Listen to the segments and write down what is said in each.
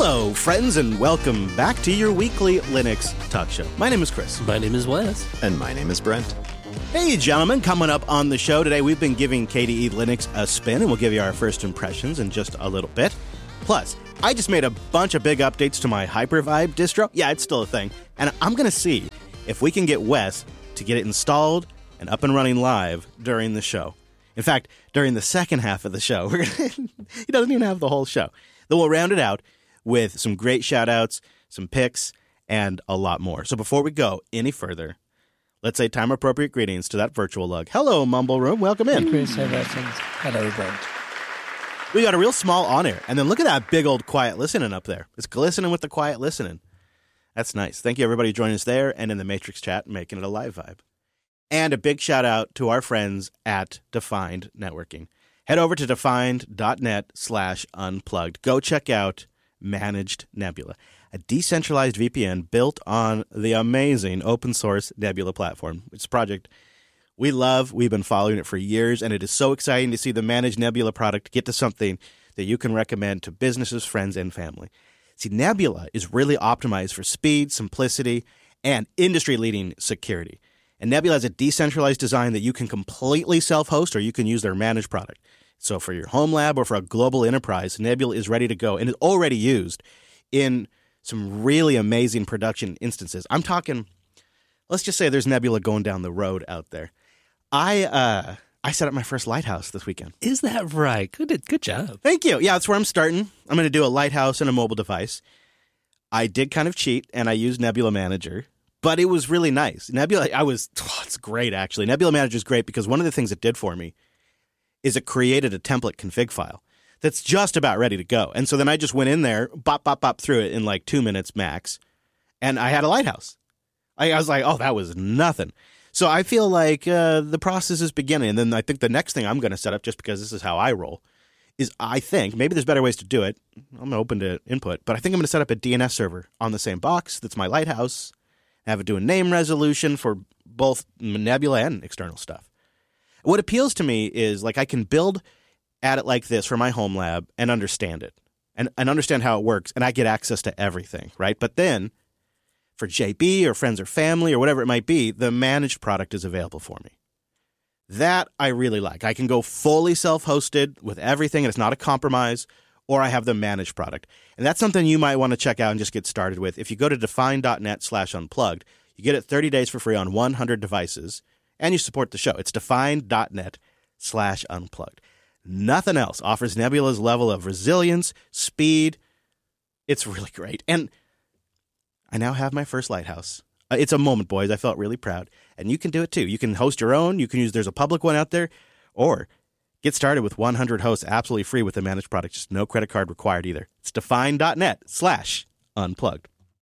Hello, friends, and welcome back to your weekly Linux talk show. My name is Chris. My name is Wes. And my name is Brent. Hey, gentlemen, coming up on the show today, we've been giving KDE Linux a spin, and we'll give you our first impressions in just a little bit. Plus, I just made a bunch of big updates to my Hypervibe distro. Yeah, it's still a thing. And I'm going to see if we can get Wes to get it installed and up and running live during the show. In fact, during the second half of the show. He doesn't even have the whole show. Then we'll round it out with some great shout-outs, some picks, and a lot more. So before we go any further, let's say time-appropriate greetings to that virtual lug. Hello, Mumble Room. Welcome in. Hey, Chris. Hey, Russians. Hello, Brent. We got a real small on-air. And then look at that big old quiet listening up there. It's glistening with the quiet listening. That's nice. Thank you, everybody, joining us there and in the Matrix chat, making it a live vibe. And a big shout-out to our friends at Defined Networking. Head over to defined.net/unplugged. Go check out Managed Nebula, a decentralized VPN built on the amazing open-source Nebula platform. It's a project we love. We've been following it for years, and it is so exciting to see the Managed Nebula product get to something that you can recommend to businesses, friends, and family. See, Nebula is really optimized for speed, simplicity, and industry-leading security. And Nebula has a decentralized design that you can completely self-host or you can use their managed product. So for your home lab or for a global enterprise, Nebula is ready to go and is already used in some really amazing production instances. I'm talking, let's just say there's Nebula going down the road out there. I set up my first Lighthouse this weekend. Is that right? Good job. Thank you. Yeah, that's where I'm starting. I'm going to do a Lighthouse and a mobile device. I did kind of cheat, and I used Nebula Manager, but it was really nice. Nebula, it's great, actually. Nebula Manager is great because one of the things it did for me is it created a template config file that's just about ready to go. And so then I just went in there, bop through it in like 2 minutes max, and I had a Lighthouse. I was like, oh, that was nothing. So I feel like the process is beginning. And then I think the next thing I'm going to set up, just because this is how I roll, is I think, maybe there's better ways to do it. I'm open to input, but I think I'm going to set up a DNS server on the same box that's my Lighthouse, have it do a name resolution for both Nebula and external stuff. What appeals to me is like I can build at it like this for my home lab and understand it and understand how it works, and I get access to everything, right? But then for JB or friends or family or whatever it might be, the managed product is available for me. That I really like. I can go fully self-hosted with everything, and it's not a compromise, or I have the managed product. And that's something you might want to check out and just get started with. If you go to define.net/unplugged, you get it 30 days for free on 100 devices, and you support the show. It's define.net/unplugged. Nothing else offers Nebula's level of resilience, speed. It's really great. And I now have my first Lighthouse. It's a moment, boys. I felt really proud. And you can do it too. You can host your own. You can use, there's a public one out there, or get started with 100 hosts absolutely free with a managed product. Just no credit card required either. It's define.net/unplugged.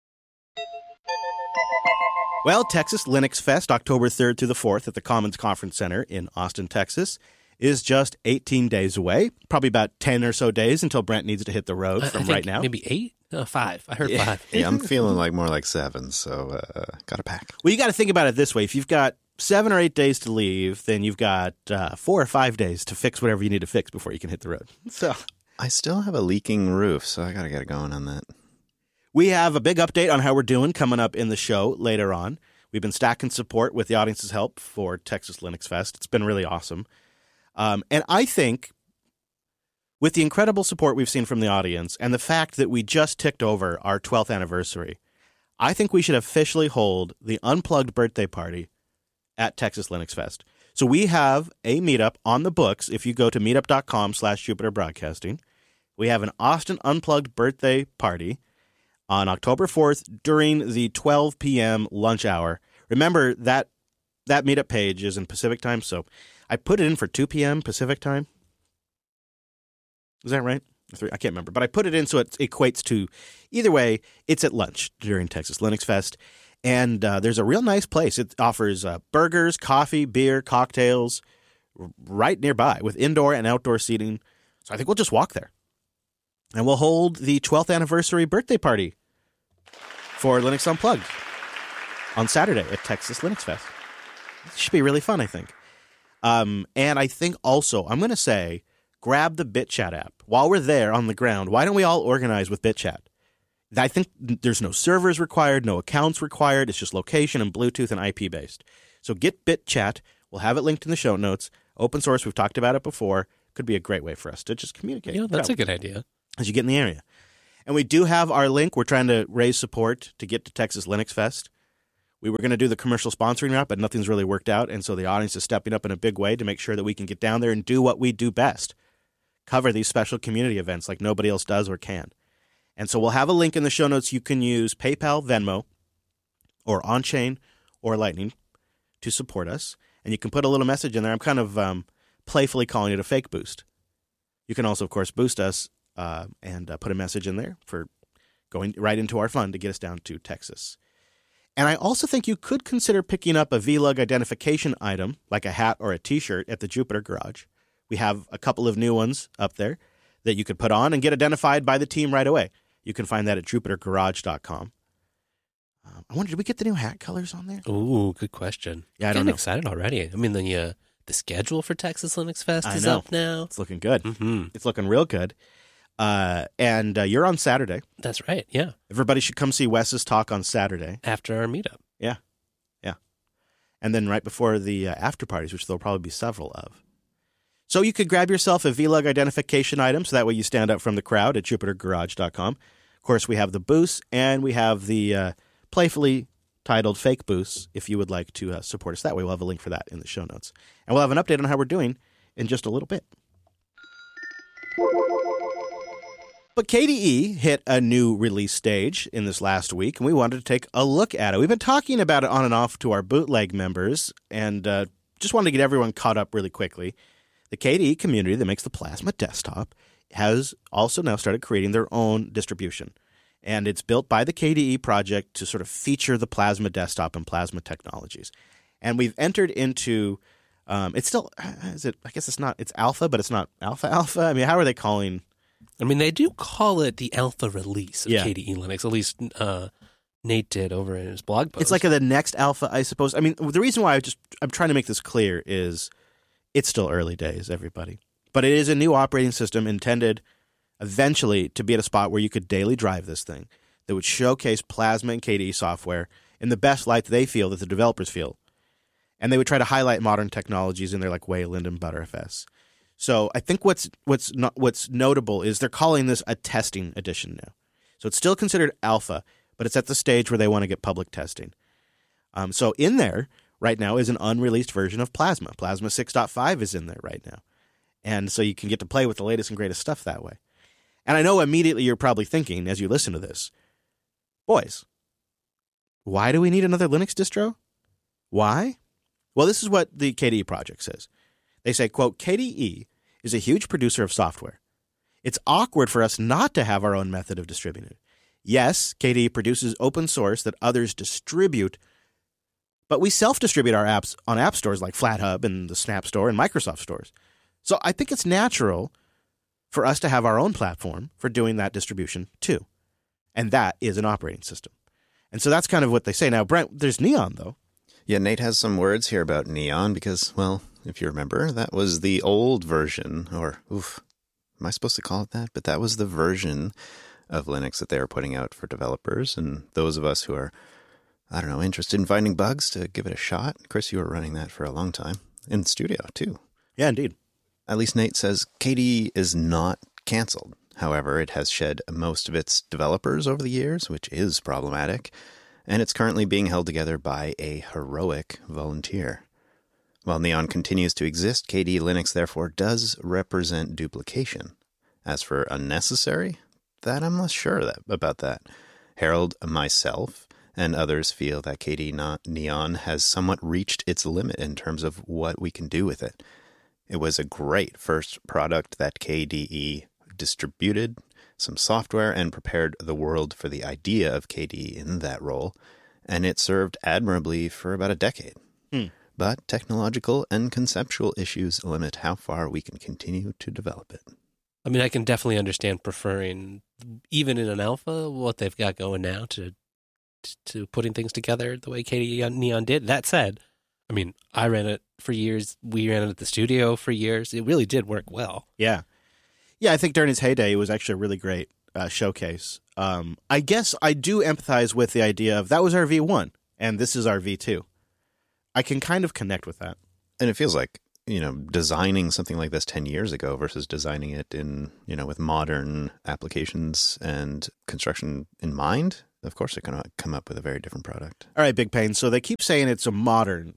Well, Texas Linux Fest, October 3rd through the 4th at the Commons Conference Center in Austin, Texas, is just 18 days away. Probably about 10 or so days until Brent needs to hit the road from right now. Maybe 8? 5. I heard 5. Yeah, I'm feeling like more like 7, so got to pack. Well, you got to think about it this way. If you've got 7 or 8 days to leave, then you've got 4 or 5 days to fix whatever you need to fix before you can hit the road. So I still have a leaking roof, so I got to get going on that. We have a big update on how we're doing coming up in the show later on. We've been stacking support with the audience's help for Texas Linux Fest. It's been really awesome. And I think with the incredible support we've seen from the audience and the fact that we just ticked over our 12th anniversary, I think we should officially hold the Unplugged birthday party at Texas Linux Fest. So we have a meetup on the books. If you go to meetup.com/Jupiter Broadcasting, we have an Austin Unplugged birthday party on October 4th during the 12 p.m. lunch hour. Remember, that meetup page is in Pacific time, so I put it in for 2 p.m. Pacific time. Is that right? I can't remember, but I put it in so it equates to, either way, it's at lunch during Texas Linux Fest. And there's a real nice place. It offers burgers, coffee, beer, cocktails right nearby with indoor and outdoor seating. So I think we'll just walk there. And we'll hold the 12th anniversary birthday party for Linux Unplugged on Saturday at Texas Linux Fest. It should be really fun, I think. And I think also, I'm going to say, grab the BitChat app. While we're there on the ground, why don't we all organize with BitChat? I think there's no servers required, no accounts required. It's just location and Bluetooth and IP based. So get BitChat. We'll have it linked in the show notes. Open source, we've talked about it before. Could be a great way for us to just communicate. That's a good idea. As you get in the area. And we do have our link. We're trying to raise support to get to Texas Linux Fest. We were going to do the commercial sponsoring route, but nothing's really worked out. And so the audience is stepping up in a big way to make sure that we can get down there and do what we do best. Cover these special community events like nobody else does or can. And so we'll have a link in the show notes. You can use PayPal, Venmo, or on-chain or Lightning to support us. And you can put a little message in there. I'm kind of playfully calling it a fake boost. You can also, of course, boost us and put a message in there for going right into our fund to get us down to Texas. And I also think you could consider picking up a VLUG identification item, like a hat or a T-shirt, at the Jupiter Garage. We have a couple of new ones up there that you could put on and get identified by the team right away. You can find that at jupitergarage.com. I wonder, did we get the new hat colors on there? Ooh, good question. Yeah, I don't I'm know. excited already. I mean, the schedule for Texas Linux Fest is up now. It's looking good. Mm-hmm. It's looking real good. And you're on Saturday. That's right, yeah. Everybody should come see Wes's talk on Saturday. After our meetup. Yeah. And then right before the after parties, which there'll probably be several of. So you could grab yourself a VLUG identification item, so that way you stand out from the crowd at jupitergarage.com. Of course, we have the booths, and we have the playfully titled fake booths if you would like to support us that way. We'll have a link for that in the show notes. And we'll have an update on how we're doing in just a little bit. But KDE hit a new release stage in this last week, and we wanted to take a look at it. We've been talking about it on and off to our bootleg members, and just wanted to get everyone caught up really quickly. The KDE community that makes the Plasma desktop has also now started creating their own distribution. And it's built by the KDE project to sort of feature the Plasma desktop and Plasma technologies. And we've entered into it's still, is it? I guess it's not, it's alpha, but it's not alpha. I mean, how are they calling? I mean, they do call it the alpha release of Yeah. KDE Linux. At least Nate did over in his blog post. It's like the next alpha, I suppose. I mean, the reason why I'm trying to make this clear is it's still early days, everybody. But it is a new operating system intended eventually to be at a spot where you could daily drive this thing that would showcase Plasma and KDE software in the best light that they feel, that the developers feel. And they would try to highlight modern technologies in there like Wayland and Btrfs. So I think what's notable is they're calling this a testing edition now. So it's still considered alpha, but it's at the stage where they want to get public testing. So in there right now is an unreleased version of Plasma. Plasma 6.5 is in there right now. And so you can get to play with the latest and greatest stuff that way. And I know immediately you're probably thinking as you listen to this, boys, why do we need another Linux distro? Why? Well, this is what the KDE project says. They say, quote, KDE is a huge producer of software. It's awkward for us not to have our own method of distributing it. Yes, KDE produces open source that others distribute, but we self-distribute our apps on app stores like FlatHub and the Snap Store and Microsoft stores. So I think it's natural for us to have our own platform for doing that distribution too. And that is an operating system. And so that's kind of what they say. Now, Brent, there's Neon, though. Yeah, Nate has some words here about Neon because, well, if you remember, that was the old version, or, am I supposed to call it that? But that was the version of Linux that they were putting out for developers. And those of us who are, interested in finding bugs to give it a shot. Chris, you were running that for a long time in the studio, too. Yeah, indeed. At least Nate says KDE is not canceled. However, it has shed most of its developers over the years, which is problematic, and it's currently being held together by a heroic volunteer. While Neon continues to exist, KDE Linux therefore does represent duplication. As for unnecessary, that I'm less sure about that. Harold, myself, and others feel that KDE Neon has somewhat reached its limit in terms of what we can do with it. It was a great first product that KDE distributed some software and prepared the world for the idea of KDE in that role, and it served admirably for about a decade. But technological and conceptual issues limit how far we can continue to develop it. I mean, I can definitely understand preferring, even in an alpha, what they've got going now to putting things together the way KDE Neon did. That said, I mean, I ran it for years. We ran it at the studio for years. It really did work well. Yeah. Yeah, I think during its heyday, it was actually a really great showcase. I guess I do empathize with the idea of that was our V1 and this is our V2. I can kind of connect with that. And it feels like, designing something like this 10 years ago versus designing it in, with modern applications and construction in mind, of course they're going to come up with a very different product. All right, Big Pain. So they keep saying it's a modern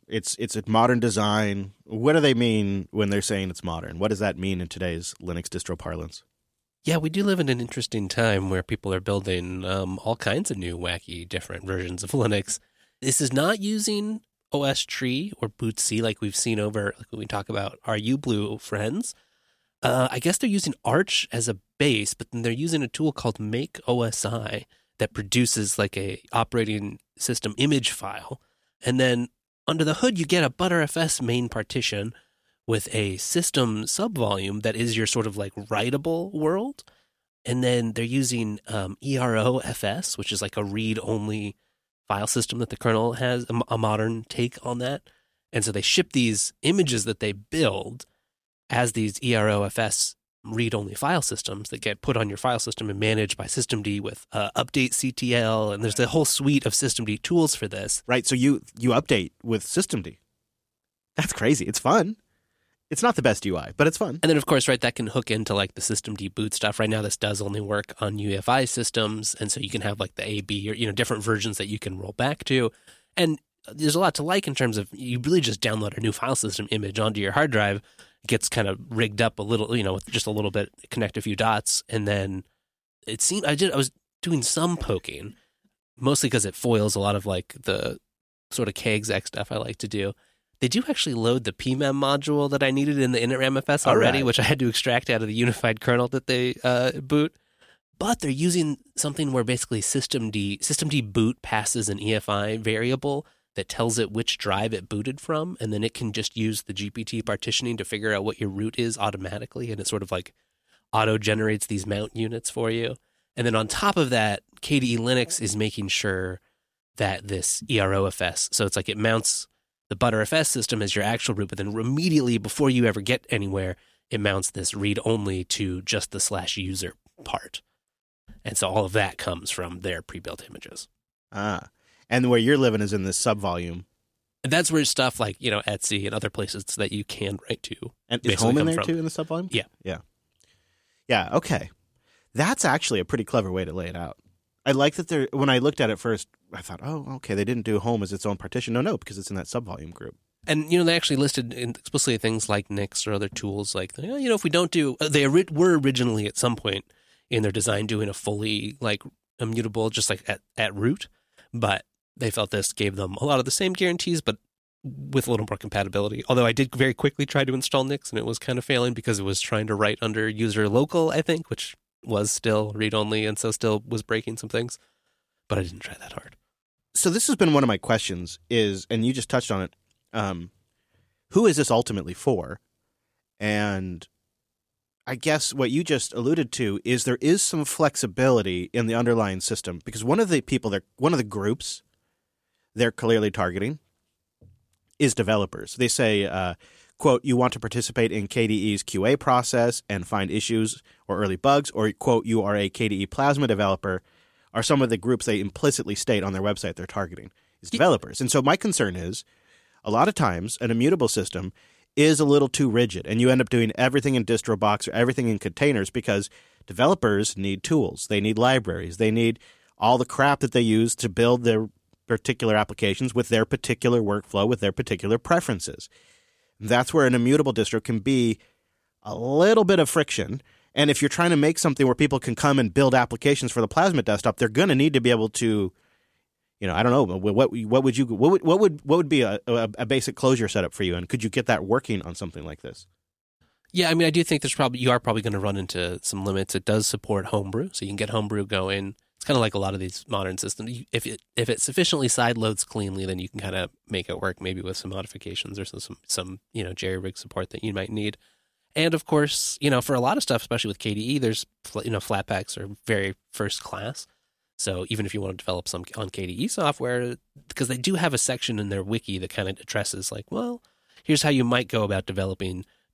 design. What do they mean when they're saying it's modern? What does that mean in today's Linux distro parlance? Yeah, we do live in an interesting time where people are building all kinds of new, wacky, different versions of Linux. This is not using OS Tree or bootc like we've seen over, like when we talk about our uBlue friends. I guess they're using Arch as a base, but then they're using a tool called Make OSI that produces like a operating system image file. And then under the hood, you get a Btrfs main partition with a system subvolume that is your sort of like writable world. And then they're using EROFS, which is like a read-only file system that the kernel has, a modern take on that. And so they ship these images that they build as these EROFS read-only file systems that get put on your file system and managed by systemd with update.ctl, and there's a whole suite of systemd tools for this. Right, so you update with systemd. That's crazy. It's fun. It's not the best UI, but it's fun. And then, of course, right, that can hook into like the systemd boot stuff. Right now, this does only work on UEFI systems, and so you can have like the AB or different versions that you can roll back to. And there's a lot to like in terms of you really just download a new file system image onto your hard drive. It gets kind of rigged up a little, with just a little bit, connect a few dots, and then it seemed I was doing some poking, mostly because it foils a lot of like the sort of KExec stuff I like to do. They do actually load the PMEM module that I needed in the initramfs already, which I had to extract out of the unified kernel that they boot. But they're using something where basically systemd boot passes an EFI variable that tells it which drive it booted from, and then it can just use the GPT partitioning to figure out what your root is automatically, and it sort of like auto-generates these mount units for you. And then on top of that, KDE Linux is making sure that this EROFS, so it's like it mounts the Btrfs system as your actual root, but then immediately before you ever get anywhere, it mounts this read-only to just the /user part. And so all of that comes from their pre-built images. And where you're living is in this subvolume. And that's where stuff like, Etsy and other places that you can write to. And is Home in there too in the subvolume? Yeah. Yeah, okay. That's actually a pretty clever way to lay it out. I like that when I looked at it first, I thought, oh, okay, they didn't do Home as its own partition. No, because it's in that subvolume group. And, they actually listed explicitly things like Nix or other tools like, if we don't do, they were originally at some point in their design doing a fully like immutable, just like at root, but they felt this gave them a lot of the same guarantees, but with a little more compatibility. Although I did very quickly try to install Nix and it was kind of failing because it was trying to write under user local, I think, which was still read-only and so still was breaking some things, but I didn't try that hard. So this has been one of my questions is, and you just touched on it, who is this ultimately for? And I guess what you just alluded to is there is some flexibility in the underlying system because one of the groups they're clearly targeting is developers. They say, quote, you want to participate in KDE's QA process and find issues or early bugs, or, quote, you are a KDE Plasma developer, are some of the groups they implicitly state on their website they're targeting is developers. And so my concern is a lot of times an immutable system is a little too rigid, and you end up doing everything in DistroBox or everything in containers because developers need tools. They need libraries. They need all the crap that they use to build their particular applications with their particular workflow, with their particular preferences. That's where an immutable distro can be a little bit of friction. And if you're trying to make something where people can come and build applications for the Plasma desktop, they're going to need to be able to, I don't know, what would be a basic Clojure setup for you, and could you get that working on something like this? Yeah, I mean, I do think you are probably going to run into some limits. It does support Homebrew, so you can get Homebrew going. It's kind of like a lot of these modern systems. If it sufficiently sideloads cleanly, then you can kind of make it work, maybe with some modifications or some jerry rig support that you might need. And of course, for a lot of stuff, especially with KDE, there's Flatpaks are very first class. So even if you want to develop some on KDE software, because they do have a section in their wiki that kind of addresses like, well, here's how you might go about developing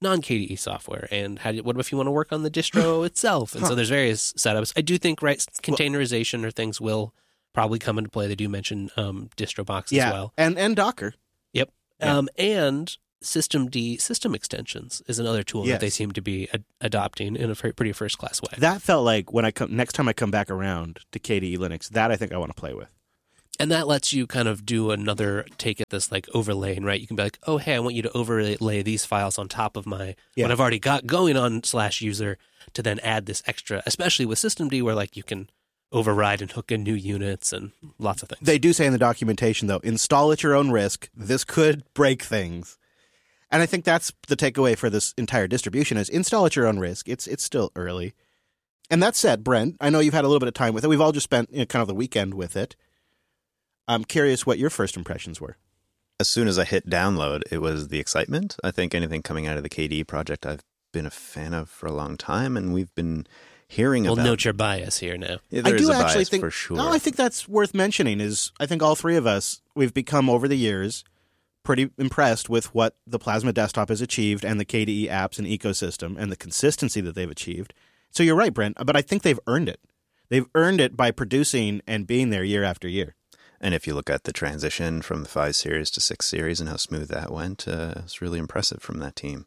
non-KDE software, and what if you want to work on the distro itself? And so there's various setups. I do think containerization or things will probably come into play. They do mention DistroBox as well, and Docker. Yep, Yeah. and systemd system extensions is another tool that they seem to be adopting in a pretty first-class way. That felt like when next time I come back around to KDE Linux, that I think I want to play with. And that lets you kind of do another take at this like overlaying, right? You can be like, oh, hey, I want you to overlay these files on top of what I've already got going on /user to then add this extra, especially with systemd where like you can override and hook in new units and lots of things. They do say in the documentation, though, install at your own risk. This could break things. And I think that's the takeaway for this entire distribution is install at your own risk. It's still early. And that said, Brent, I know you've had a little bit of time with it. We've all just spent kind of the weekend with it. I'm curious what your first impressions were. As soon as I hit download, it was the excitement. I think anything coming out of the KDE project I've been a fan of for a long time, and we've been hearing about... We'll note your bias here now. Yeah, there I is do a actually bias think, for sure. No, I think that's worth mentioning is I think all three of us, we've become over the years pretty impressed with what the Plasma Desktop has achieved and the KDE apps and ecosystem and the consistency that they've achieved. So you're right, Brent, but I think they've earned it. They've earned it by producing and being there year after year. And if you look at the transition from the 5 series to 6 series and how smooth that went, it's really impressive from that team.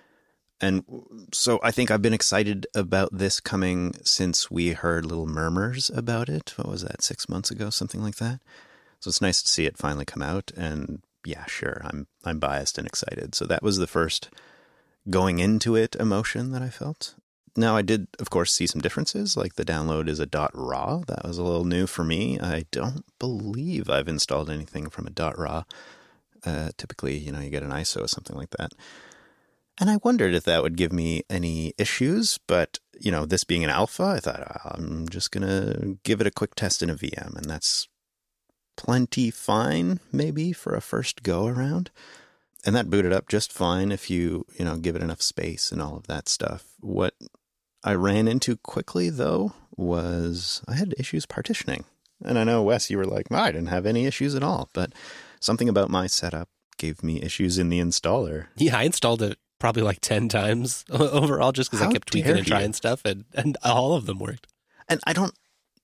And so I think I've been excited about this coming since we heard little murmurs about it. What was that, 6 months ago, something like that? So it's nice to see it finally come out. And yeah, sure, I'm biased and excited. So that was the first going into it emotion that I felt. Now, I did, of course, see some differences, like the download is a .raw. That was a little new for me. I don't believe I've installed anything from a .raw. Typically, you get an ISO or something like that. And I wondered if that would give me any issues, but, this being an alpha, I thought, I'm just going to give it a quick test in a VM, and that's plenty fine, maybe, for a first go-around. And that booted up just fine if you give it enough space and all of that stuff. What I ran into quickly, though, was I had issues partitioning. And I know, Wes, you were like, I didn't have any issues at all. But something about my setup gave me issues in the installer. Yeah, I installed it probably like 10 times overall just because I kept tweaking and trying stuff, and all of them worked. And I don't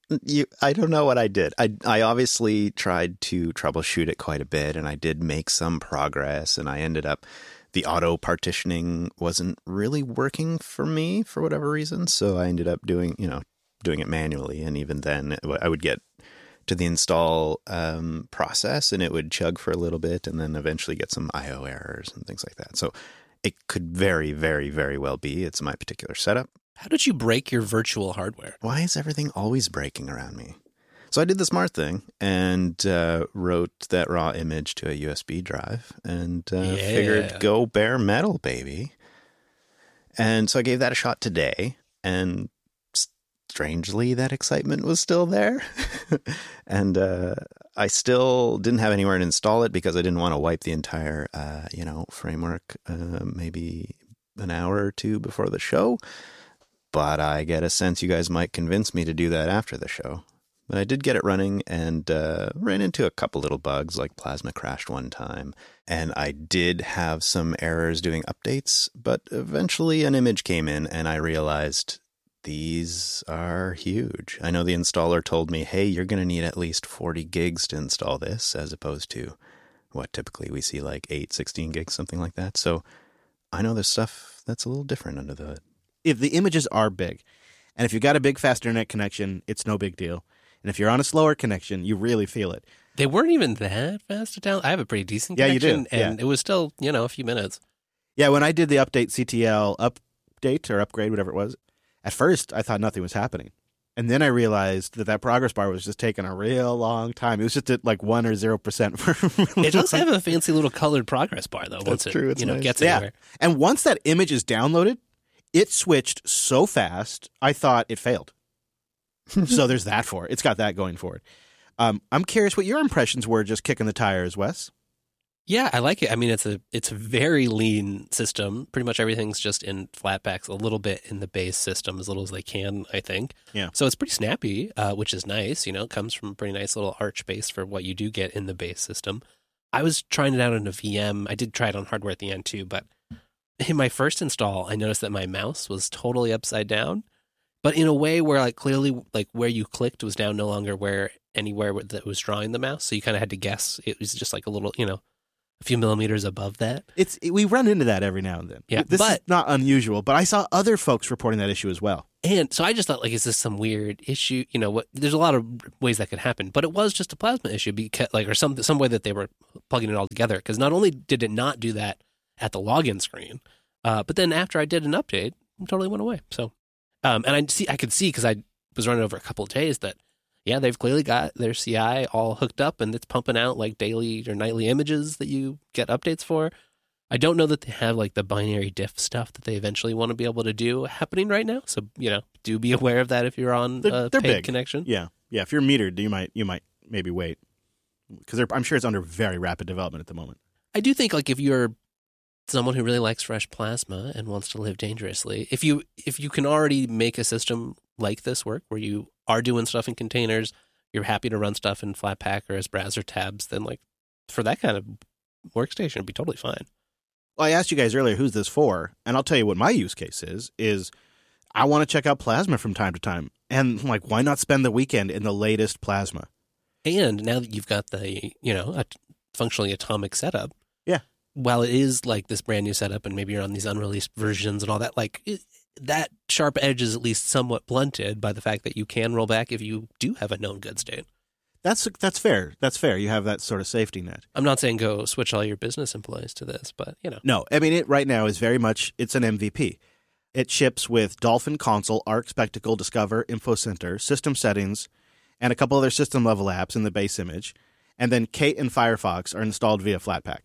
know what I did. I obviously tried to troubleshoot it quite a bit, and I did make some progress, and I ended up, the auto partitioning wasn't really working for me for whatever reason, so I ended up doing it manually, and even then I would get to the install process, and it would chug for a little bit, and then eventually get some IO errors and things like that. So it could very, very, very well be it's my particular setup. How did you break your virtual hardware? Why is everything always breaking around me? So I did the smart thing and wrote that raw image to a USB drive and figured go bare metal, baby. And so I gave that a shot today, and strangely, that excitement was still there. And I still didn't have anywhere to install it because I didn't want to wipe the entire, framework maybe an hour or two before the show. But I get a sense you guys might convince me to do that after the show. But I did get it running and ran into a couple little bugs, like Plasma crashed one time. And I did have some errors doing updates, but eventually an image came in and I realized these are huge. I know the installer told me, hey, you're going to need at least 40 gigs to install this, as opposed to what typically we see like 8, 16 gigs, something like that. So I know there's stuff that's a little different under the hood. If the images are big, and if you've got a big fast internet connection, it's no big deal. And if you're on a slower connection, you really feel it. They weren't even that fast to download. I have a pretty decent connection. Yeah, you do. And it was still, a few minutes. Yeah, when I did the update CTL update or upgrade, whatever it was, at first I thought nothing was happening. And then I realized that progress bar was just taking a real long time. It was just at like 1 or 0% for It does have a fancy little colored progress bar, though, once true. It's nice. Gets anywhere. And once that image is downloaded, it switched so fast, I thought it failed. So there's that for it. It's got that going for it. I'm curious what your impressions were just kicking the tires, Wes. Yeah, I like it. I mean, it's a very lean system. Pretty much everything's just in Flatpaks, a little bit in the base system, as little as they can, I think. Yeah. So it's pretty snappy, which is nice. It comes from a pretty nice little arch base for what you do get in the base system. I was trying it out in a VM. I did try it on hardware at the end too, but in my first install, I noticed that my mouse was totally upside down, but in a way where like clearly like where you clicked was now no longer where anywhere that was drawing the mouse. So you kind of had to guess. It was just like a little, a few millimeters above that. We run into that every now and then. Yeah, this is not unusual, but I saw other folks reporting that issue as well. And so I just thought, like, is this some weird issue? There's a lot of ways that could happen, but it was just a plasma issue because, like, or some way that they were plugging it all together. Because not only did it not do that at the login screen, but then after I did an update, it totally went away. So, and I could see because I was running over a couple of days that, yeah, they've clearly got their CI all hooked up and it's pumping out like daily or nightly images that you get updates for. I don't know that they have like the binary diff stuff that they eventually want to be able to do happening right now. So, do be aware of that if you're on a they're paid big. connection. Yeah. Yeah. If you're metered, you might maybe wait because I'm sure it's under very rapid development at the moment. I do think like if you're someone who really likes fresh plasma and wants to live dangerously, if you can already make a system like this work where you are doing stuff in containers, you're happy to run stuff in Flatpak or as browser tabs, then like for that kind of workstation, it'd be totally fine. Well, I asked you guys earlier who's this for, and I'll tell you what my use case is I want to check out Plasma from time to time. And I'm like, why not spend the weekend in the latest Plasma? And now that you've got the, a functionally atomic setup, yeah. While it is like this brand new setup and maybe you're on these unreleased versions and all that, like that sharp edge is at least somewhat blunted by the fact that you can roll back if you do have a known good state. That's fair. That's fair. You have that sort of safety net. I'm not saying go switch all your business employees to this, but No, I mean, it right now is very much, it's an MVP. It ships with Dolphin Console, Arc Spectacle, Discover, Info Center, System Settings, and a couple other system level apps in the base image. And then Kate and Firefox are installed via Flatpak.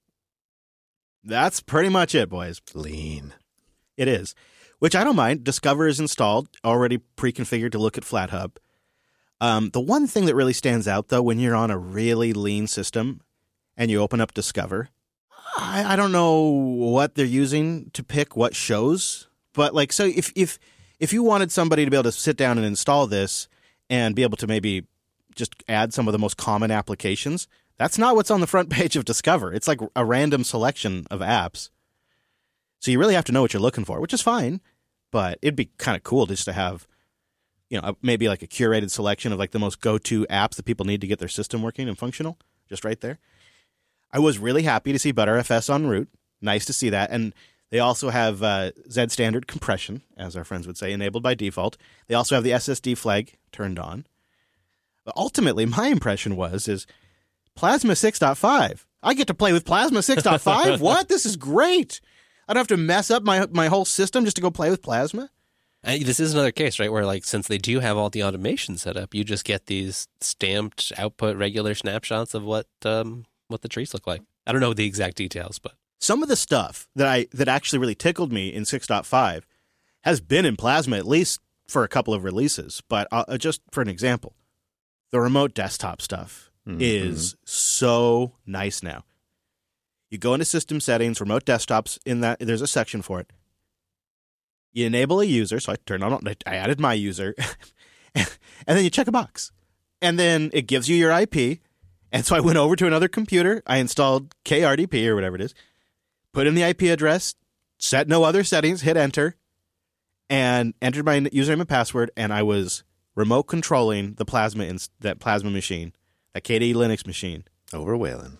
That's pretty much it, boys. Lean. It is, which I don't mind. Discover is installed, already pre-configured to look at FlatHub. The one thing that really stands out, though, when you're on a really lean system and you open up Discover, I don't know what they're using to pick what shows, but like, so if you wanted somebody to be able to sit down and install this and be able to maybe just add some of the most common applications, that's not what's on the front page of Discover. It's like a random selection of apps. So you really have to know what you're looking for, which is fine, but it'd be kind of cool just to have, maybe like a curated selection of like the most go-to apps that people need to get their system working and functional, just right there. I was really happy to see ButterFS en route. Nice to see that. And they also have Z standard compression, as our friends would say, enabled by default. They also have the SSD flag turned on. But ultimately, my impression is Plasma 6.5. I get to play with Plasma 6.5? What? This is great. I don't have to mess up my whole system just to go play with Plasma. This is another case, right, where like since they do have all the automation set up, you just get these stamped output regular snapshots of what the trees look like. I don't know the exact details, but some of the stuff that actually really tickled me in 6.5 has been in Plasma at least for a couple of releases. But just for an example, the remote desktop stuff is so nice now. You go into system settings, remote desktops, in that there's a section for it. You enable a user, so I added my user, and then you check a box. And then it gives you your IP. And so I went over to another computer, I installed KRDP or whatever it is, put in the IP address, set no other settings, hit enter, and entered my username and password, and I was remote controlling the that Plasma machine, that KDE Linux machine. Over Wayland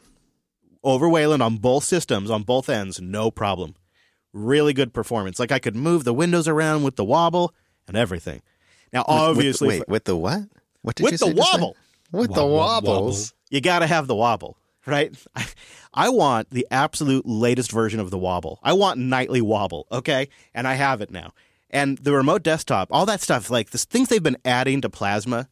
on both systems, on both ends, no problem. Really good performance. Like I could move the windows around with the wobble and everything. Now, obviously... with the what? What did you say? With the wobble. With the wobbles. You got to have the wobble, right? I want the absolute latest version of the wobble. I want nightly wobble, okay? And I have it now. And the remote desktop, all that stuff, like the things they've been adding to Plasma,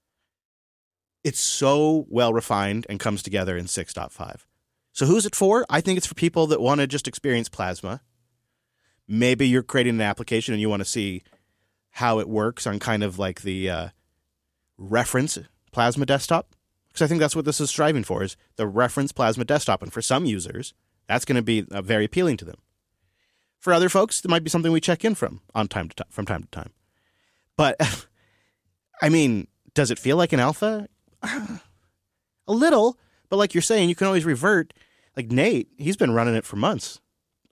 it's so well refined and comes together in 6.5. So who's it for? I think it's for people that want to just experience Plasma. Maybe you're creating an application and you want to see how it works on kind of like the reference Plasma desktop. Because I think that's what this is striving for, is the reference Plasma desktop. And for some users, that's going to be very appealing to them. For other folks, it might be something we check in from time to time. But, I mean, does it feel like an alpha? A little. But like you're saying, you can always revert. Like Nate, he's been running it for months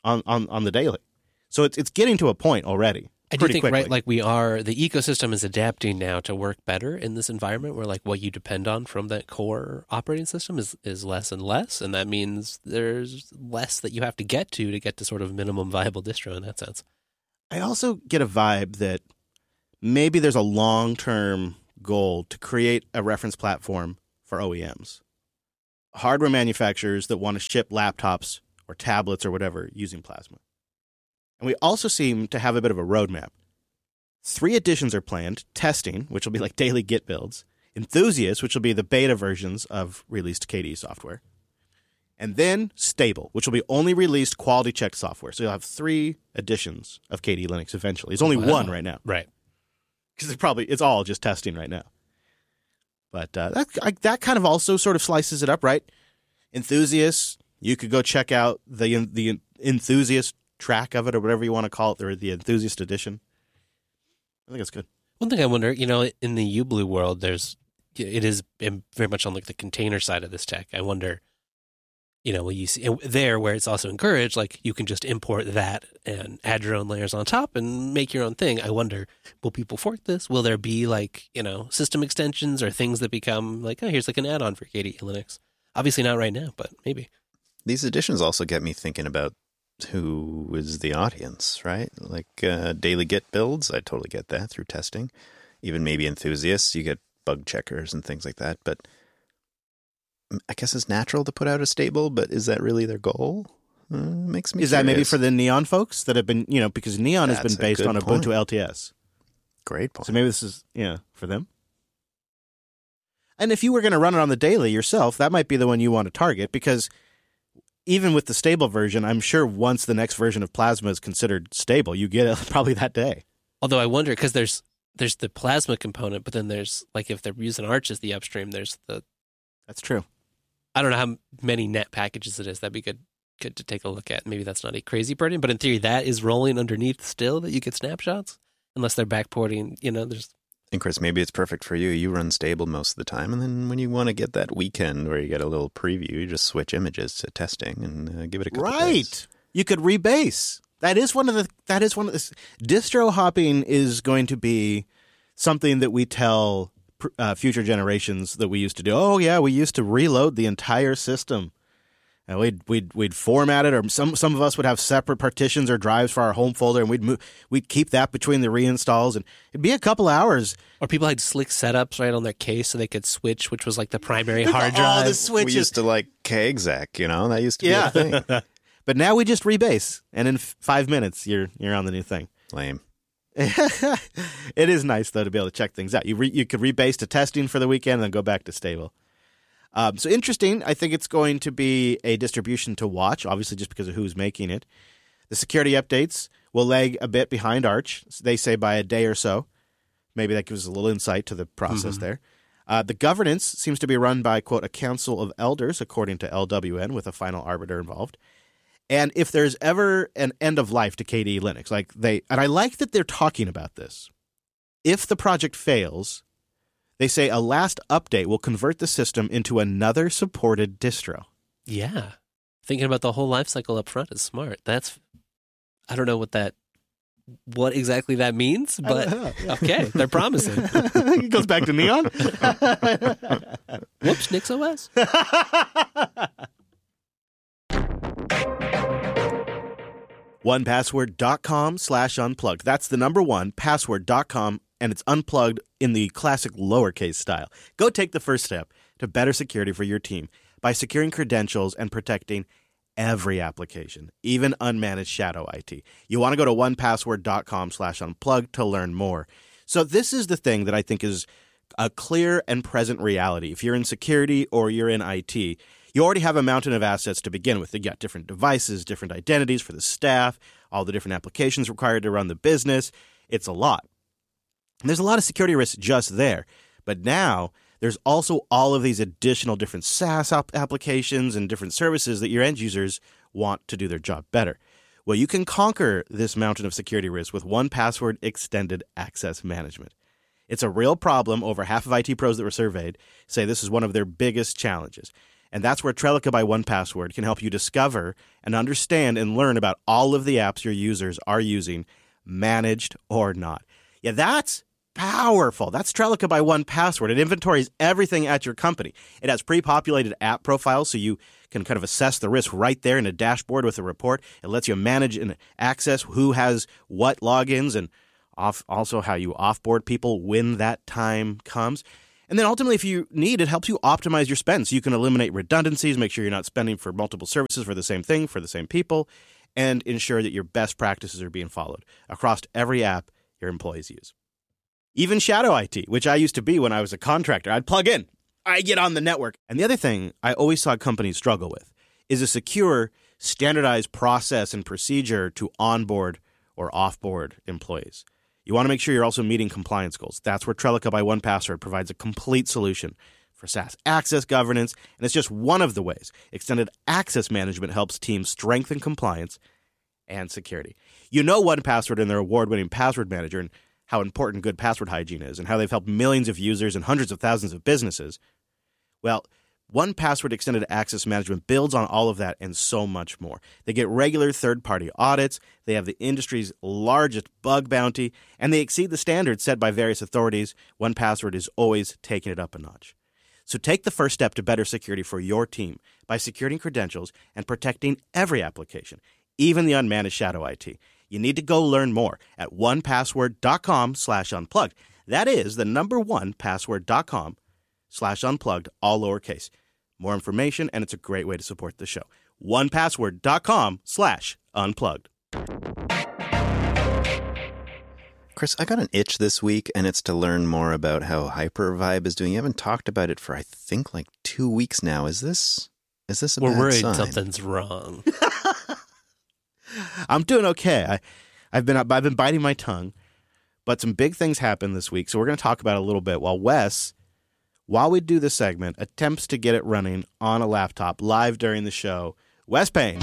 on the daily. So it's getting to a point already. I do pretty think, quickly. right, like the ecosystem is adapting now to work better in this environment where like what you depend on from that core operating system is less and less. And that means there's less that you have to get to sort of minimum viable distro in that sense. I also get a vibe that maybe there's a long-term goal to create a reference platform for OEMs. Hardware manufacturers that want to ship laptops or tablets or whatever using Plasma. And we also seem to have a bit of a roadmap. 3 editions are planned: Testing, which will be like daily Git builds; Enthusiast, which will be the beta versions of released KDE software; and then Stable, which will be only released quality checked software. So you'll have 3 editions of KDE Linux eventually. It's only one right now. Right. Because it's all just testing right now. But that kind of also sort of slices it up, right? Enthusiast, you could go check out the Enthusiast track of it or whatever you want to call it, or the Enthusiast edition. I think it's good. One thing I wonder, in the UBlue world, it is very much on like the container side of this tech. I wonder, will you see there where it's also encouraged, like you can just import that and add your own layers on top and make your own thing. I wonder, will people fork this? Will there be like, system extensions or things that become like, oh, here's like an add-on for KDE Linux? Obviously not right now, but maybe. These editions also get me thinking about who is the audience, right? Like daily Git builds, I totally get that through testing. Even maybe enthusiasts, you get bug checkers and things like that. But I guess it's natural to put out a stable, but is that really their goal? Makes me Is curious. that maybe for the Neon folks that have been, because Neon has been based on Ubuntu LTS. Great point. So maybe this is, for them. And if you were going to run it on the daily yourself, that might be the one you want to target, because even with the stable version, I'm sure once the next version of Plasma is considered stable, you get it probably that day. Although I wonder, because there's the Plasma component, but then there's, like, if they're using Arch as the upstream, there's the... That's true. I don't know how many net packages it is. That'd be good to take a look at. Maybe that's not a crazy burden, but in theory, that is rolling underneath still, that you get snapshots, unless they're backporting, there's... And Chris, maybe it's perfect for you. You run stable most of the time, and then when you want to get that weekend where you get a little preview, you just switch images to testing and give it a couple days. Right. You could rebase. That is one of the distro hopping is going to be something that we tell future generations that we used to do. Oh yeah, we used to reload the entire system. And we'd format it, or some of us would have separate partitions or drives for our home folder, and we'd keep that between the reinstalls, and it'd be a couple hours. Or people had slick setups right on their case so they could switch, which was like the primary hard drive. The switches. We used to like KExec, that used to be a thing. But now we just rebase, and in 5 minutes you're on the new thing. Lame. It is nice though to be able to check things out. You could rebase to testing for the weekend and then go back to stable. So interesting. I think it's going to be a distribution to watch, obviously just because of who's making it. The security updates will lag a bit behind Arch. They say by a day or so. Maybe that gives us a little insight to the process there. The governance seems to be run by, quote, a council of elders, according to LWN, with a final arbiter involved. And if there's ever an end of life to KDE Linux, and I like that they're talking about this. If the project fails, they say a last update will convert the system into another supported distro. Yeah. Thinking about the whole life cycle up front is smart. I don't know what exactly that means, but okay, they're promising. It goes back to Neon. Whoops, NixOS. 1password.com/unplugged. That's the number 1, password.com, and it's unplugged in the classic lowercase style. Go take the first step to better security for your team by securing credentials and protecting every application, even unmanaged shadow IT. You want to go to 1password.com/unplugged to learn more. So this is the thing that I think is a clear and present reality. If you're in security or you're in IT, you already have a mountain of assets to begin with. You got different devices, different identities for the staff, all the different applications required to run the business. It's a lot. And there's a lot of security risks just there. But now there's also all of these additional different SaaS applications and different services that your end users want to do their job better. Well, you can conquer this mountain of security risks with 1Password Extended Access Management. It's a real problem. Over half of IT pros that were surveyed say this is one of their biggest challenges. And that's where Trellica by 1Password can help you discover and understand and learn about all of the apps your users are using, managed or not. Yeah, that's powerful. That's Trellica by 1Password. It inventories everything at your company. It has pre-populated app profiles so you can kind of assess the risk right there in a dashboard with a report. It lets you manage and access who has what logins and also how you offboard people when that time comes. And then ultimately, if you need, it helps you optimize your spend so you can eliminate redundancies, make sure you're not spending for multiple services for the same thing, for the same people, and ensure that your best practices are being followed across every app your employees use. Even Shadow IT, which I used to be when I was a contractor, I'd plug in, I get on the network. And the other thing I always saw companies struggle with is a secure, standardized process and procedure to onboard or offboard employees. You want to make sure you're also meeting compliance goals. That's where Trellica by 1Password provides a complete solution for SaaS access governance, and it's just one of the ways extended access management helps teams strengthen compliance and security. You know 1Password and their award-winning password manager and how important good password hygiene is and how they've helped millions of users and hundreds of thousands of businesses. Well, 1Password Extended Access Management builds on all of that and so much more. They get regular third-party audits, they have the industry's largest bug bounty, and they exceed the standards set by various authorities. 1Password is always taking it up a notch. So take the first step to better security for your team by securing credentials and protecting every application, even the unmanaged Shadow IT. You need to go learn more at 1password.com/unplugged. That is the number 1password.com/unplugged, all lowercase. More information, and it's a great way to support the show. 1password.com/unplugged. Chris, I got an itch this week, and it's to learn more about how Hypervibe is doing. You haven't talked about it for, I think, like 2 weeks now. Is this a We're bad worried sign? something's wrong. I'm doing okay. I've been biting my tongue, but some big things happened this week, so we're going to talk about it a little bit while Wes, while we do this segment, attempts to get it running on a laptop live during the show. Wes Payne,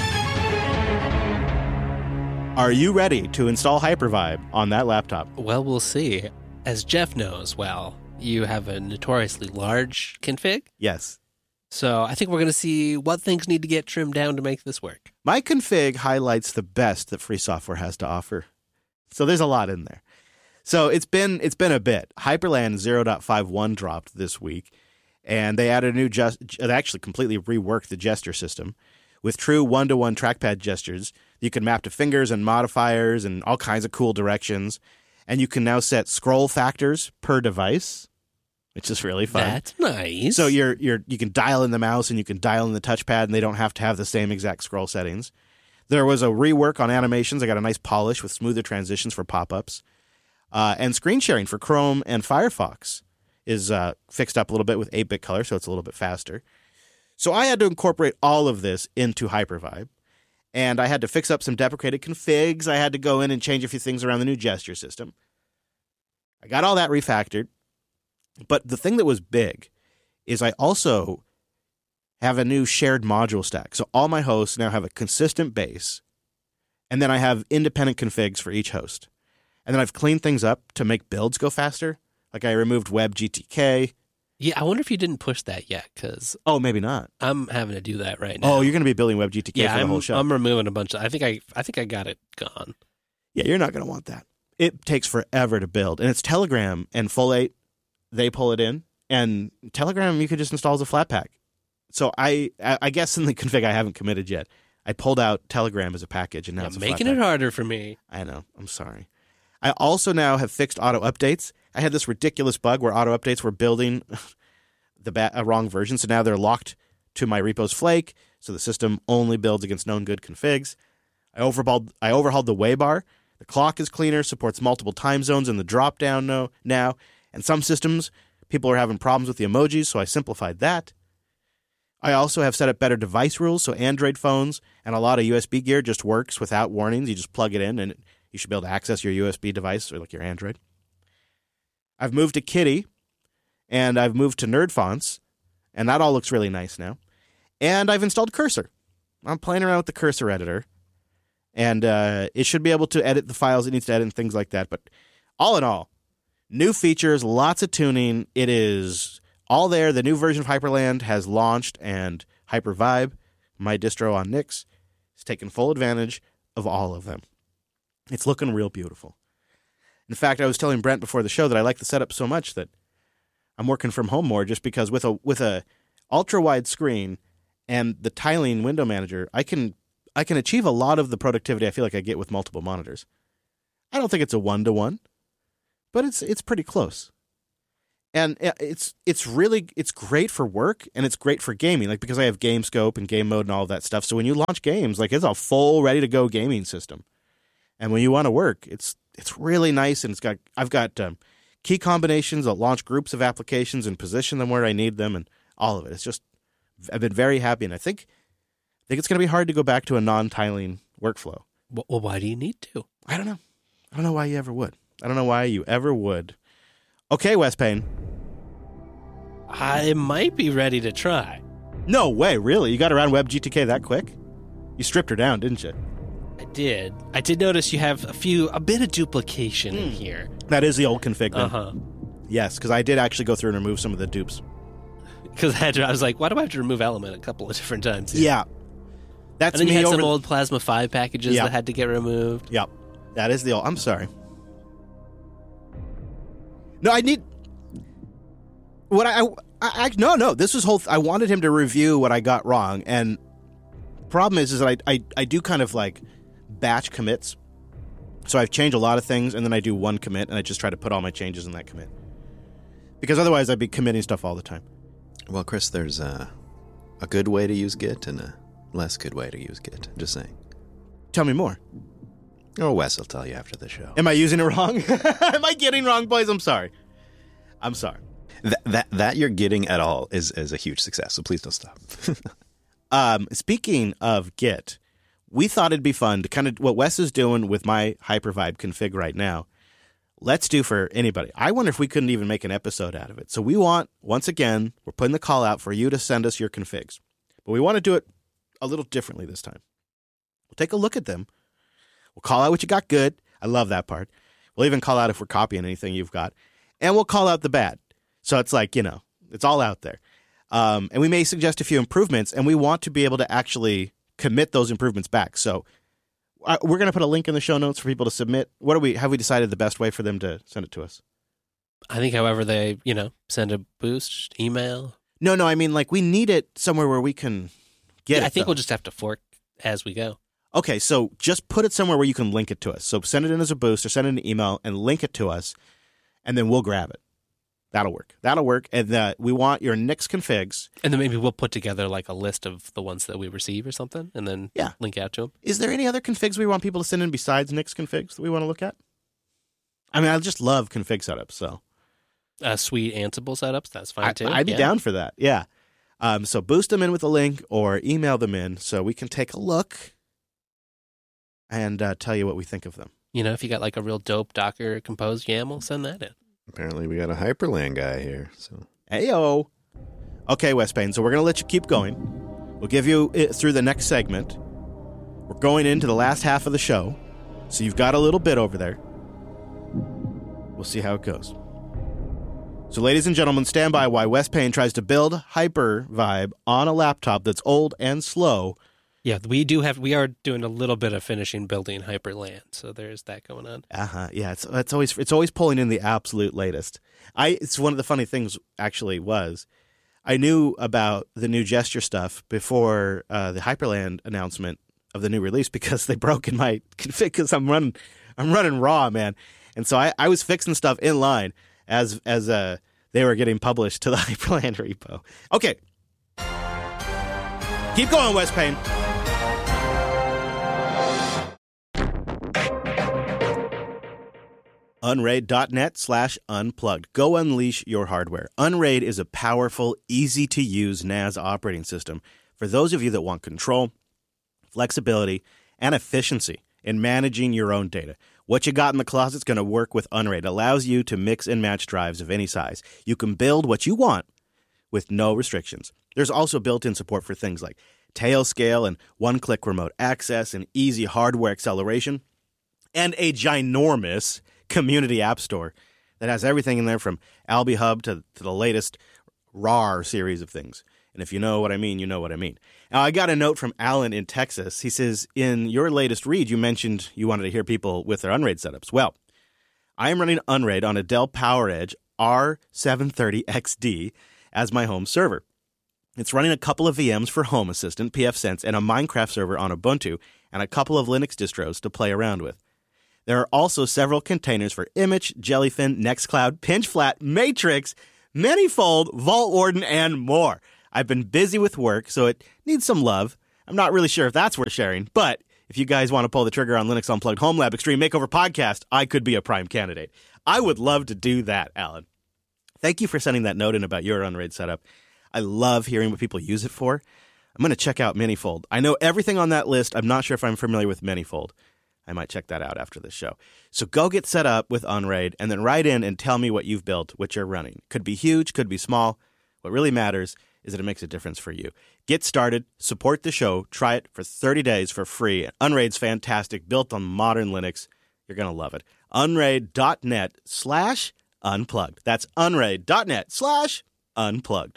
are you ready to install Hypervibe on that laptop? Well, we'll see. As Jeff knows, you have a notoriously large config. Yes. So I think we're going to see what things need to get trimmed down to make this work. My config highlights the best that free software has to offer. So there's a lot in there. So it's been a bit. Hyperland 0.51 dropped this week, and they added a new they actually completely reworked the gesture system with true one-to-one trackpad gestures. You can map to fingers and modifiers and all kinds of cool directions, and you can now set scroll factors per device, which is really fun. That's nice. So you can dial in the mouse and you can dial in the touchpad, and they don't have to have the same exact scroll settings. There was a rework on animations. I got a nice polish with smoother transitions for pop-ups. And screen sharing for Chrome and Firefox is fixed up a little bit with 8-bit color, so it's a little bit faster. So I had to incorporate all of this into Hypervibe, and I had to fix up some deprecated configs. I had to go in and change a few things around the new gesture system. I got all that refactored. But the thing that was big is I also have a new shared module stack. So all my hosts now have a consistent base, and then I have independent configs for each host. And then I've cleaned things up to make builds go faster. Like I removed WebGTK. Yeah, I wonder if you didn't push that yet, because Oh, maybe not. I'm having to do that right now. Oh, you're going to be building WebGTK for the whole show. I'm removing a bunch of. I think I got it gone. Yeah, you're not going to want that. It takes forever to build, and it's Telegram and Folate. They pull it in, and Telegram you could just install as a Flatpak. So I guess in the config I haven't committed yet. I pulled out Telegram as a package, and now it's a making Flatpak. it harder for me. I know. I'm sorry. I also now have fixed auto updates. I had this ridiculous bug where auto updates were building a wrong version, so now they're locked to my repo's flake, so the system only builds against known good configs. I overhauled the Waybar. The clock is cleaner, supports multiple time zones in the drop-down now, and some systems, people are having problems with the emojis, so I simplified that. I also have set up better device rules, so Android phones and a lot of USB gear just works without warnings. You just plug it in, and you should be able to access your USB device or like your Android. I've moved to Kitty, and I've moved to Nerd Fonts, and that all looks really nice now. And I've installed Cursor. I'm playing around with the Cursor editor, and it should be able to edit the files it needs to edit and things like that. But all in all, new features, lots of tuning. It is all there. The new version of Hyperland has launched, and Hyper-Vibe, my distro on Nix, is taking full advantage of all of them. It's looking real beautiful. In fact, I was telling Brent before the show that I like the setup so much that I'm working from home more, just because with a ultra-wide screen and the tiling window manager, I can achieve a lot of the productivity I feel like I get with multiple monitors. I don't think it's a 1-to-1, but it's pretty close. And it's great for work, and it's great for gaming, like, because I have game scope and game mode and all of that stuff. So when you launch games, like, it's a full ready to go gaming system. And when you want to work, it's really nice, and I've got key combinations that launch groups of applications and position them where I need them, and all of it. It's just, I've been very happy, and I think it's going to be hard to go back to a non-tiling workflow. Well, why do you need to? I don't know. I don't know why you ever would. Okay, Wes Payne. I might be ready to try. No way, really? You got around WebGTK that quick? You stripped her down, didn't you? I did notice you have a bit of duplication in here. That is the old config, then. Uh-huh. Yes, because I did actually go through and remove some of the dupes. Because I was like, why do I have to remove Element a couple of different times here? Yeah. That's and then me you had over some old Plasma 5 packages that had to get removed. Yep. That is the old... I'm sorry. No, I need... What No, this was whole... I wanted him to review what I got wrong, and problem is that I do kind of like batch commits. So I've changed a lot of things, and then I do one commit, and I just try to put all my changes in that commit. Because otherwise I'd be committing stuff all the time. Well, Chris, there's a good way to use Git and a less good way to use Git. Just saying. Tell me more. Oh, Wes will tell you after the show. Am I using it wrong? Am I getting wrong, boys? I'm sorry. That you're getting at all is a huge success, so please don't stop. Speaking of Git, we thought it'd be fun to kind of what Wes is doing with my Hyper-Vibe config right now. Let's do for anybody. I wonder if we couldn't even make an episode out of it. So we want, once again, we're putting the call out for you to send us your configs. But we want to do it a little differently this time. We'll take a look at them. We'll call out what you got good. I love that part. We'll even call out if we're copying anything you've got. And we'll call out the bad. So it's like, it's all out there. And we may suggest a few improvements, and we want to be able to actually commit those improvements back. So we're going to put a link in the show notes for people to submit. Have we decided the best way for them to send it to us? I think however they, send a boost, email. No, I mean, like, we need it somewhere where we can get it. I think we'll just have to fork as we go. Okay, so just put it somewhere where you can link it to us. So send it in as a boost or send it in an email and link it to us, and then we'll grab it. That'll work. And we want your Nix configs. And then maybe we'll put together like a list of the ones that we receive or something, and then link out to them. Is there any other configs we want people to send in besides Nix configs that we want to look at? I mean, I just love config setups, so. Sweet Ansible setups, that's fine too. I'd be down for that, yeah. So boost them in with a link or email them in so we can take a look and tell you what we think of them. If you got like a real dope Docker composed YAML, send that in. Apparently we got a Hyperland guy here. So Heyo. Okay, Wes Payne, so we're going to let you keep going. We'll give you it through the next segment. We're going into the last half of the show, so you've got a little bit over there. We'll see how it goes. So ladies and gentlemen, stand by while Wes Payne tries to build Hyper-Vibe on a laptop that's old and slow. Yeah, we are doing a little bit of finishing building Hyperland, so there's that going on. Yeah, it's always pulling in the absolute latest. It's one of the funny things actually was I knew about the new gesture stuff before the Hyperland announcement of the new release because they broke in my config because I'm running raw, man. And so I was fixing stuff in line as they were getting published to the Hyperland repo. Okay. Keep going, Wes Payne. Unraid.net/unplugged. Go unleash your hardware. Unraid is a powerful, easy-to-use NAS operating system for those of you that want control, flexibility, and efficiency in managing your own data. What you got in the closet is going to work with Unraid. It allows you to mix and match drives of any size. You can build what you want with no restrictions. There's also built-in support for things like Tailscale and one-click remote access and easy hardware acceleration, and a ginormous community app store that has everything in there from Albi Hub to the latest RAR series of things. And if you know what I mean, you know what I mean. Now, I got a note from Alan in Texas. He says, in your latest read, you mentioned you wanted to hear people with their Unraid setups. Well, I am running Unraid on a Dell PowerEdge R730XD as my home server. It's running a couple of VMs for Home Assistant, pfSense, and a Minecraft server on Ubuntu, and a couple of Linux distros to play around with. There are also several containers for Image, Jellyfin, Nextcloud, Pinchflat, Matrix, Manifold, Vault Warden, and more. I've been busy with work, so it needs some love. I'm not really sure if that's worth sharing, but if you guys want to pull the trigger on Linux Unplugged Home Lab Extreme Makeover Podcast, I could be a prime candidate. I would love to do that, Alan. Thank you for sending that note in about your Unraid setup. I love hearing what people use it for. I'm going to check out Manifold. I know everything on that list. I'm not sure if I'm familiar with Manifold. I might check that out after this show. So go get set up with Unraid and then write in and tell me what you've built, what you're running. Could be huge, could be small. What really matters is that it makes a difference for you. Get started, support the show, try it for 30 days for free. Unraid's fantastic, built on modern Linux. You're going to love it. Unraid.net/unplugged. That's unraid.net/unplugged.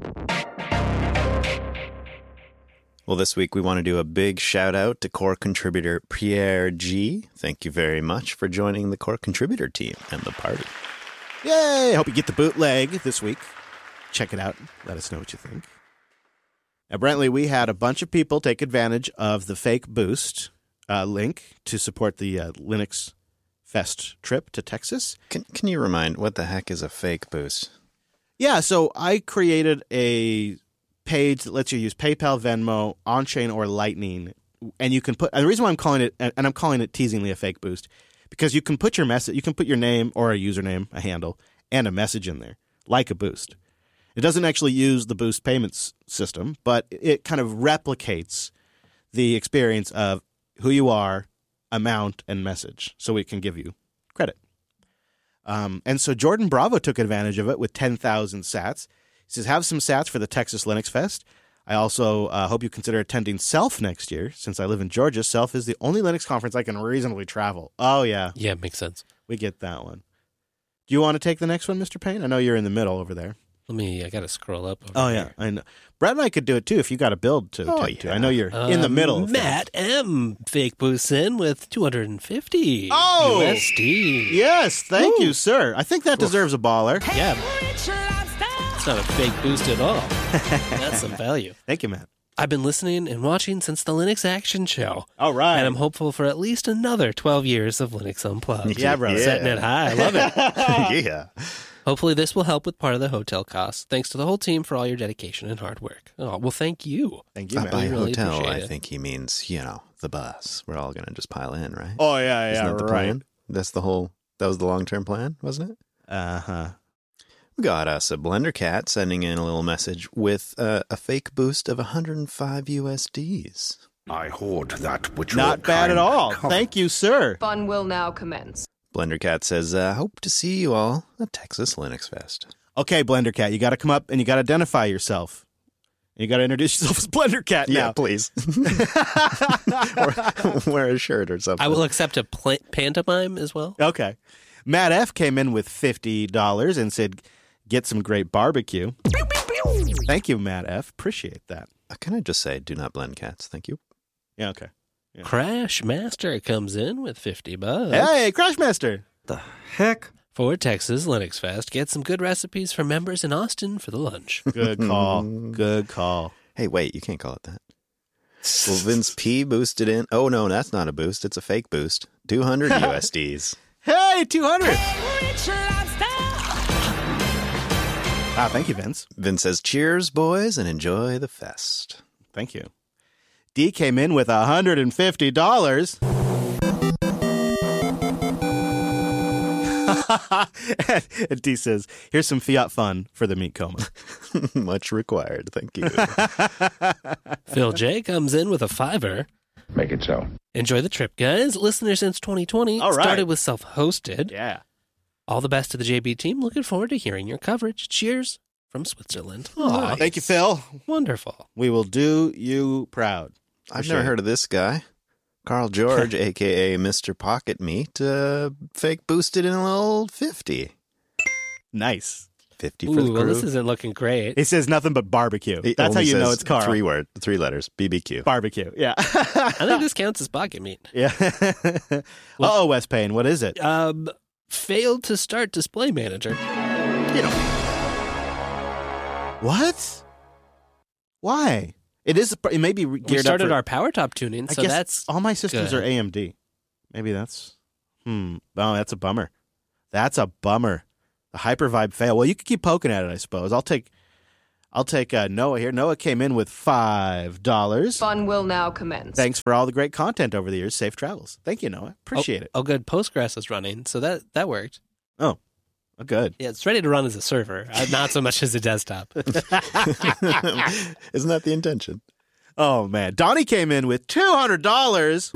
Well, this week we want to do a big shout out to core contributor Pierre G. Thank you very much for joining the core contributor team and the party. Yay! Hope you get the bootleg this week. Check it out. Let us know what you think. Now, Brentley, we had a bunch of people take advantage of the fake boost link to support the Linux Fest trip to Texas. Can you remind what the heck is a fake boost? Yeah, so I created a page that lets you use PayPal, Venmo, on-chain, or Lightning, and you can put. And the reason why I'm calling it, and I'm calling it teasingly a fake boost, because you can put your message, you can put your name or a username, a handle, and a message in there, like a boost. It doesn't actually use the boost payments system, but it kind of replicates the experience of who you are, amount, and message, so it can give you credit. And so Jordan Bravo took advantage of it with 10,000 sats. He says, have some sats for the Texas Linux Fest. I also hope you consider attending SELF next year. Since I live in Georgia, SELF is the only Linux conference I can reasonably travel. Oh, yeah. Yeah, makes sense. We get that one. Do you want to take the next one, Mr. Payne? I know you're in the middle over there. I got to scroll up. Oh, yeah. Here. I know. Brett and I could do it, too, if you got a build to attend to. I know you're in the middle. Of Matt M. fake boosts in with 250 Oh! USD. Yes, thank you, sir. I think that deserves a baller. Yeah. It's not a fake boost at all. That's some value. Thank you, Matt. I've been listening and watching since the Linux Action Show. All right. And I'm hopeful for at least another 12 years of Linux Unplugged. Yeah, brother. Setting it high. I love it. Yeah. Hopefully this will help with part of the hotel costs. Thanks to the whole team for all your dedication and hard work. Oh, well, thank you. Thank you, Matt. By really hotel, appreciate I it. think he means, the bus. We're all going to just pile in, right? Oh, yeah, Isn't that the right. plan? That was the long-term plan, wasn't it? Uh-huh. We got us a Blender Cat sending in a little message with a fake boost of 105 USDs. I hoard that which Not your bad at kind all. covet. Thank you, sir. Fun will now commence. Blender Cat says, hope to see you all at Texas Linux Fest. Okay, Blender Cat, you got to come up and you got to identify yourself. And you got to introduce yourself as Blender Cat now. Yeah, please. or wear a shirt or something. I will accept a pantomime as well. Okay. Matt F. came in with $50 and said, get some great barbecue. Thank you, Matt F. Appreciate that. Can I just say, do not blend cats? Thank you. Yeah, okay. Yeah. Crash Master comes in with $50. Hey, Crashmaster. The heck? For Texas Linux Fest, get some good recipes for members in Austin for the lunch. Good call. Good call. Hey, wait, you can't call it that. Well, Vince P boosted in. Oh, no, that's not a boost. It's a fake boost. 200 USDs. Hey, 200. Wow, thank you, Vince. Vince says, cheers, boys, and enjoy the fest. Thank you. D came in with $150. And D says, here's some fiat fun for the meat coma. Much required. Thank you. Phil J comes in with a $5. Make it so. Enjoy the trip, guys. Listener since 2020. All right. Started with self-hosted. Yeah. All the best to the JB team. Looking forward to hearing your coverage. Cheers from Switzerland. Aw, thank you, Phil. Wonderful. We will do you proud. I've never heard of this guy. Carl George, a.k.a. Mr. Pocket Meat, fake boosted in a little 50. Nice. $50 for the Ooh, well, crew. this isn't looking great. It says nothing but barbecue. It That's how only you know says it's Carl. 3 letters, BBQ. Barbecue. Yeah. I think this counts as pocket meat. Yeah. Uh-oh, Wes Payne. What is it? Failed to start display manager. You know. What? Why? It may be geared We started up for, our power top tuning, I so guess that's all my systems good. are AMD. Maybe that's Oh, that's a bummer. That's a bummer. The Hypervibe fail. Well, you could keep poking at it, I suppose. I'll take Noah here. Noah came in with $5. Fun will now commence. Thanks for all the great content over the years. Safe travels. Thank you, Noah. Appreciate it. Oh, good. Postgres is running, so that worked. Oh, good. Yeah, it's ready to run as a server, not so much as a desktop. Isn't that the intention? Oh, man. Donnie came in with $200.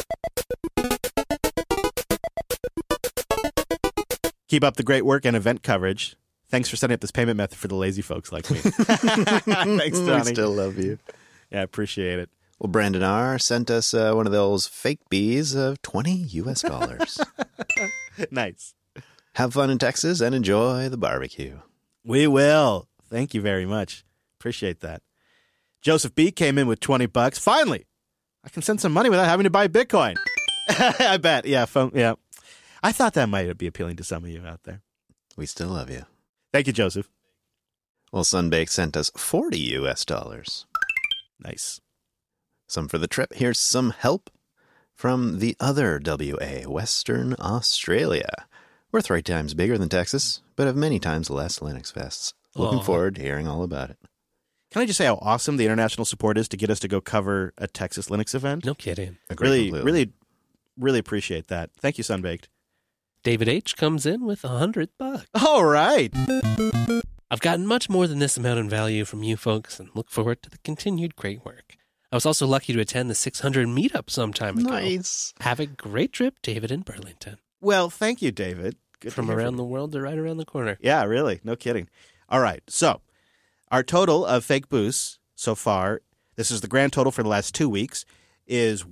Keep up the great work and event coverage. Thanks for setting up this payment method for the lazy folks like me. Thanks, Donnie. We still love you. Yeah, I appreciate it. Well, Brandon R. sent us one of those fake bees of $20. Nice. Have fun in Texas and enjoy the barbecue. We will. Thank you very much. Appreciate that. Joseph B. came in with $20. Finally, I can send some money without having to buy Bitcoin. I bet. Yeah. Yeah. I thought that might be appealing to some of you out there. We still love you. Thank you, Joseph. Well, Sunbake sent us $40. Nice. Some for the trip. Here's some help from the other WA, Western Australia. We're 3 times bigger than Texas, but have many times less Linux fests. Looking forward to hearing all about it. Can I just say how awesome the international support is to get us to go cover a Texas Linux event? No kidding. Really appreciate that. Thank you, Sunbaked. David H. comes in with $100. All right. I've gotten much more than this amount in value from you folks and look forward to the continued great work. I was also lucky to attend the 600 meetup some time ago. Nice. Have a great trip, David in Burlington. Well, thank you, David. Good From to hear around you. the world to right around the corner. Yeah, really. No kidding. All right. So our total of fake boosts so far, this is the grand total for the last 2 weeks, is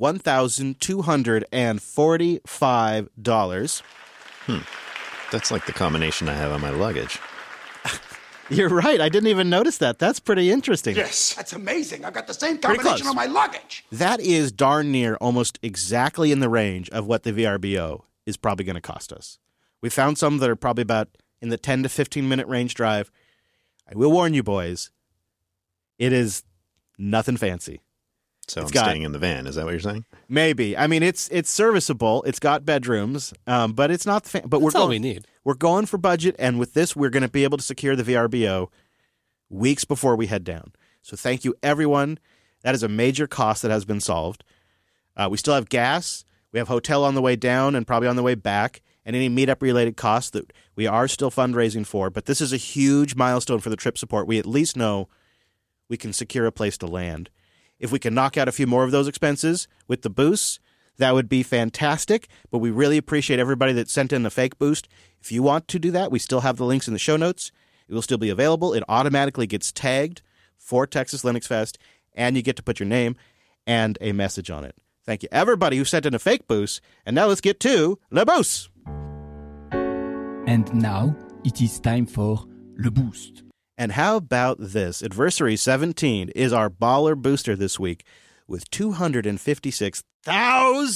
$1,245. That's like the combination I have on my luggage. You're right. I didn't even notice that. That's pretty interesting. Yes, that's amazing. I've got the same Pretty combination close. on my luggage. That is darn near almost exactly in the range of what the VRBO is probably going to cost us. We found some that are probably about in the 10 to 15-minute range drive. I will warn you, boys, it is nothing fancy. So It's I'm got- staying in the van. Is that what you're saying? Maybe. I mean, it's serviceable. It's got bedrooms, but it's not. But That's all we need. We're going for budget, and with this, we're going to be able to secure the VRBO weeks before we head down. So thank you, everyone. That is a major cost that has been solved. We still have gas. We have hotel on the way down and probably on the way back, and any meetup-related costs that we are still fundraising for. But this is a huge milestone for the trip support. We at least know we can secure a place to land. If we can knock out a few more of those expenses with the boosts, that would be fantastic. But we really appreciate everybody that sent in a fake boost. If you want to do that, we still have the links in the show notes. It will still be available. It automatically gets tagged for Texas Linux Fest, and you get to put your name and a message on it. Thank you, everybody who sent in a fake boost. And now let's get to Le Boost. And now it is time for Le Boost. And how about this? Adversary 17 is our baller booster this week with 256,000